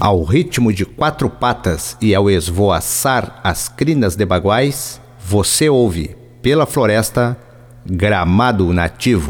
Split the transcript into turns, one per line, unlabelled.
Ao ritmo de 4 patas e ao esvoaçar as crinas de baguais, você ouve, pela floresta, Gramado Nativo.